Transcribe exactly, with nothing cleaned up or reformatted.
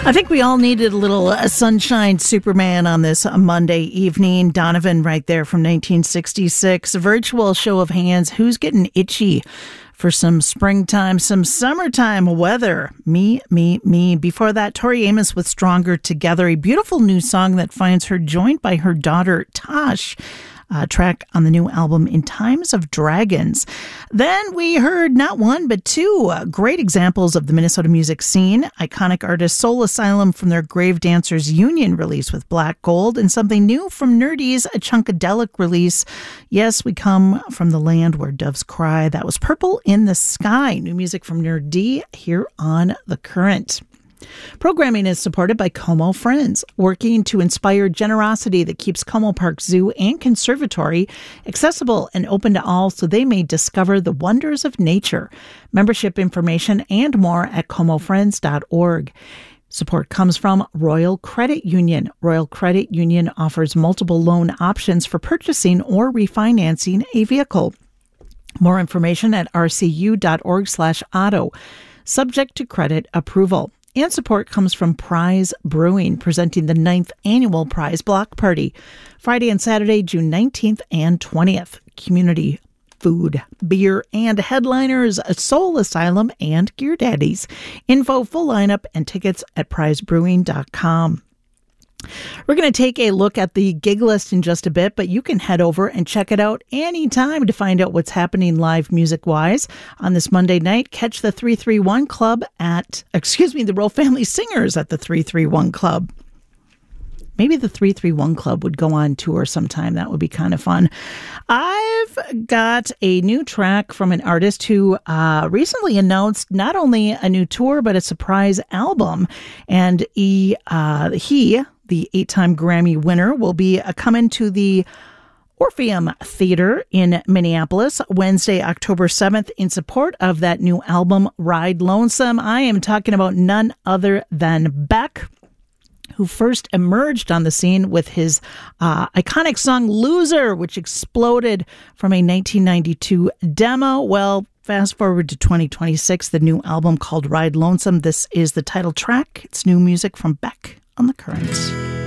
I think we all needed a little uh, Sunshine Superman on this uh, Monday evening. Donovan right there from nineteen sixty-six. A virtual show of hands. Who's getting itchy for some springtime, some summertime weather? Me, me, me. Before that, Tori Amos with Stronger Together, a beautiful new song that finds her joined by her daughter, Tosh. Uh, track on the new album In Times of Dragons. Then we heard not one but two uh, great examples of the Minnesota music scene. Iconic artist Soul Asylum from their Grave Dancers Union release with Black Gold, and something new from Nerdy's, a Chunkadelic release. Yes, we come from the land where doves cry. That was Purple in the Sky. New music from Nerdy here on The Current. Programming is supported by Como Friends, working to inspire generosity that keeps Como Park Zoo and Conservatory accessible and open to all so they may discover the wonders of nature. Membership information and more at como friends dot org. Support comes from Royal Credit Union. Royal Credit Union offers multiple loan options for purchasing or refinancing a vehicle. More information at r c u dot org slash auto. Subject to credit approval. And support comes from Prize Brewing, presenting the ninth annual Prize Block Party, Friday and Saturday, June nineteenth and twentieth. Community food, beer, and headliners, Soul Asylum and Gear Daddies. Info, full lineup, and tickets at prize brewing dot com. We're going to take a look at the gig list in just a bit, but you can head over and check it out anytime to find out what's happening live music-wise. On this Monday night, catch the three three one Club at, excuse me, the Royal Family Singers at the three three one Club. Maybe the three three one Club would go on tour sometime. That would be kind of fun. I've got a new track from an artist who uh, recently announced not only a new tour, but a surprise album. And he, uh, he the eight-time Grammy winner, will be uh, coming to the Orpheum Theater in Minneapolis Wednesday, October seventh, in support of that new album, Ride Lonesome. I am talking about none other than Beck, who first emerged on the scene with his uh, iconic song Loser, which exploded from a nineteen ninety-two demo. Well, fast forward to twenty twenty-six, the new album called Ride Lonesome. This is the title track. It's new music from Beck on The Current.